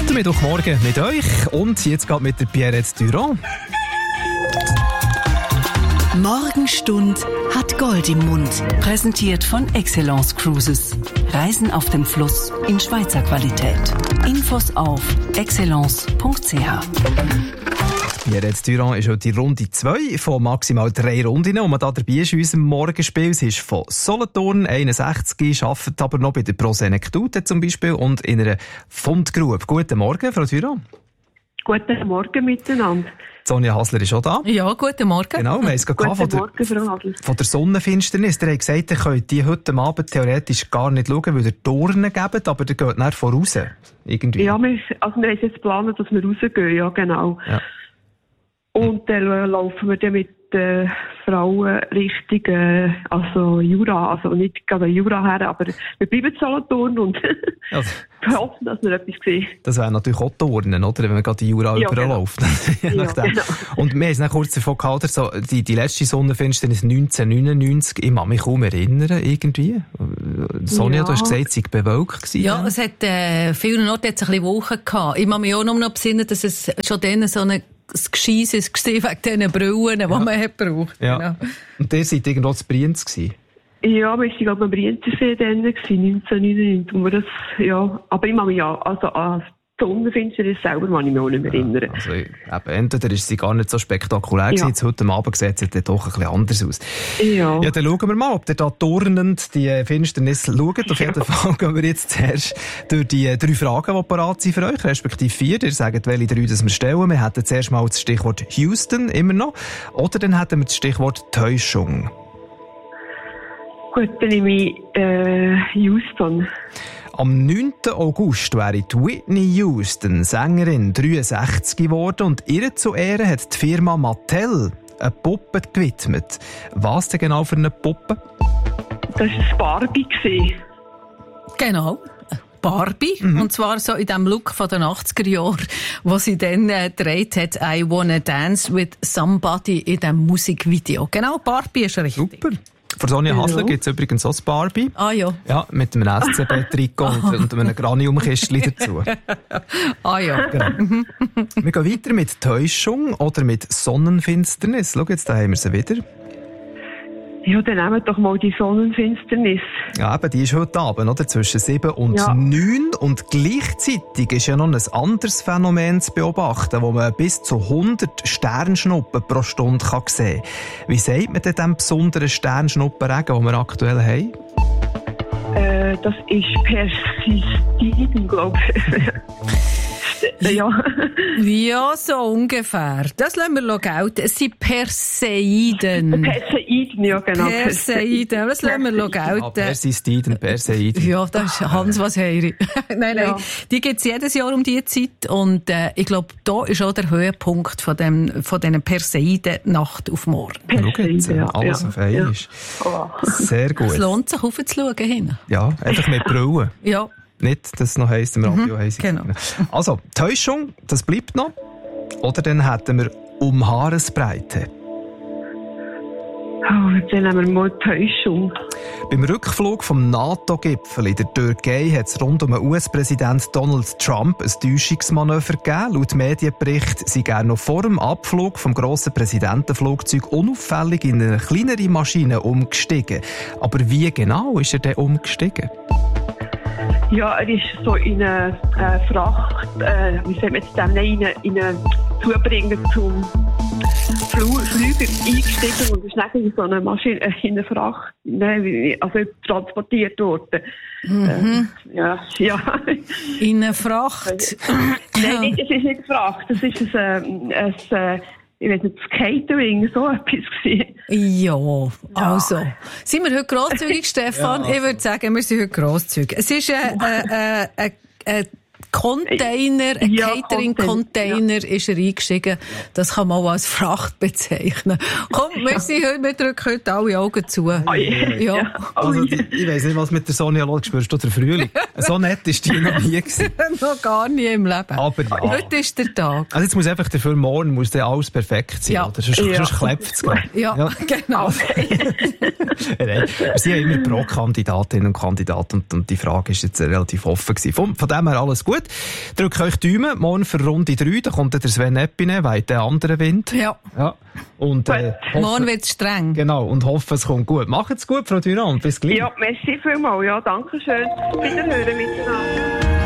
Der Mittwochmorgen mit euch und jetzt geht mit der Pierrette Durand. Morgenstund hat Gold im Mund. Präsentiert von Excellence Cruises. Reisen auf dem Fluss in Schweizer Qualität. Infos auf excellence.ch. Pierrette Durand ist heute die Runde 2 von maximal 3 Runden. Und man da dabei ist in unserem Morgenspiel. Sie ist von Solothurn, 61, arbeitet aber noch bei der Prosenektute zum Beispiel und in einer Fundgrube. Guten Morgen, Frau Durand. Guten Morgen miteinander. Sonja Hasler ist auch da. Ja, guten Morgen. Genau, wir haben es gerade von der Sonnenfinsternis. Ihr habt gesagt, ihr könnt die heute Abend theoretisch gar nicht schauen, weil ihr Turnen gebt, aber ihr geht nicht voraus. Irgendwie. Ja, wir haben jetzt geplant, dass wir rausgehen, ja genau. Ja. Und dann laufen wir dann mit Frauen Richtung also Jura, also nicht gerade Jura her, aber wir bleiben zu Solothurn und hoffen, dass wir etwas sehen. Das wäre natürlich auch Turnen, oder? Wenn man gerade die Jura überläuft. Genau. Genau. Und wir haben es kurz davon gehalten, so die letzte Sonnenfinsternis 1999, ich kann mich kaum erinnern, irgendwie. Sonja, du hast gesagt, es war bewölkt gewesen. Ja, es hat vielen Orten ein bisschen Wochen gehabt. Ich kann mich auch noch besinnen, dass es schon dann so eine Gescheiss war wegen diesen Brillen, die man hat gebraucht. Ja. Genau. Und ihr seid irgendwo zu Brienz gewesen? Ja, wir waren glaube ich am Brienzersee dann, 1999, wo wir das, ja, aber ich kann mich also an die Sonnenfinsternis selber kann ich mich auch nicht mehr erinnern. Also, entweder ist sie gar nicht so spektakulär gewesen, jetzt heute Abend sieht es dann doch ein bisschen anders aus. Ja. Ja, dann schauen wir mal, ob ihr da turnend die Finsternis schaut. Auf jeden Fall gehen wir jetzt zuerst durch die 3 Fragen, die parat sind für euch, respektive 4. Ihr sagt, welche 3 das wir stellen. Wir hätten zuerst mal das Stichwort Houston, immer noch. Oder dann hätten wir das Stichwort Täuschung. Gut, dann nehme ich Houston. Am 9. August wäre die Whitney Houston, Sängerin, 63 geworden und ihr zu Ehren hat die Firma Mattel eine Puppe gewidmet. Was denn genau für eine Puppe? Das war Barbie. Genau. Barbie. Und zwar so in dem Look von den 80er Jahren, wo sie dann gedreht hat, I Wanna Dance with Somebody in dem Musikvideo. Genau, Barbie ist richtig. Super. Für Sonja Hasler gibt es übrigens auch das Barbie. Ah ja. Ja, mit einem SCB-Trikot und einem Graniumkistchen dazu. Ah ja. Genau. Wir gehen weiter mit Täuschung oder mit Sonnenfinsternis. Schau, jetzt da haben wir sie wieder. Ja, dann nehmen wir doch mal die Sonnenfinsternis. Ja, eben, die ist heute Abend, oder? Zwischen 7 und 9. Und gleichzeitig ist ja noch ein anderes Phänomen zu beobachten, wo man bis zu 100 Sternschnuppen pro Stunde sehen kann. Wie sagt man denn diesem besonderen Sternschnuppenregen, den wir aktuell haben? Das ist Persistiden, glaube ich. Ja. Ja, so ungefähr. Das lassen wir gelten. Es sind Perseiden. Perseiden, ja genau. Perseiden, das lassen wir gelten. Ah, Persistiden, Perseiden. Ja, das ist Hans, was höre. Nein, ja. Die gibt es jedes Jahr um diese Zeit und ich glaube, da ist auch der Höhepunkt von diesen Perseiden Nacht auf morgen. Perseiden, alles auf einmal. Ja. Sehr gut. Es lohnt sich, aufzuschauen hin. Ja, einfach mit Brillen. Ja. Nicht, dass es noch heisst, im Radio heisst. Genau. Also, Täuschung, das bleibt noch. Oder dann hätten wir Haaresbreite. Oh, dann haben wir mal Täuschung. Beim Rückflug vom NATO-Gipfel in der Türkei hat es rund um den US-Präsident Donald Trump ein Täuschungsmanöver gegeben. Laut Medienbericht sind er noch vor dem Abflug vom grossen Präsidentenflugzeug unauffällig in eine kleinere Maschine umgestiegen. Aber wie genau ist er denn umgestiegen? Ja, er ist so in eine Fracht, wie soll man jetzt in eine Zubringer zum Flüger eingestiegen und ist dann in so eine Maschine, in eine Fracht, also transportiert worden. Ja. In eine Fracht? Nein, das ist nicht eine Fracht, das ist ein ich weiß nicht, das Catering, so etwas gewesen. Ja, also. Sind wir heute grosszügig, Stefan? Ja. Ich würde sagen, wir sind heute grosszügig. Es ist ein Container, ein Catering-Container ist er eingestiegen. Das kann man auch als Fracht bezeichnen. Komm, wir drücken heute alle Augen zu. Ja. Also, ich weiss nicht, was mit der Sonja los spürst du den Frühling? So nett ist die noch nie gewesen. Noch gar nie im Leben. Aber ja. Heute ist der Tag. Also jetzt muss einfach dafür morgen muss dann alles perfekt sein. Ja. Oder? Sonst klebt es gleich. Ja, genau. Wir sind ja immer pro Kandidatinnen und Kandidaten und die Frage ist jetzt relativ offen gewesen. Von dem her alles gut. Drückt euch die Daumen. Morgen für Runde 3. Da kommt der Sven Epine, weht der andere Wind. Ja. Und, morgen wird es streng. Genau. Und hoffe, es kommt gut. Macht's gut, Frau Dunant. Bis gleich. Ja, merci vielmals. Ja, danke schön. Wiederhören miteinander.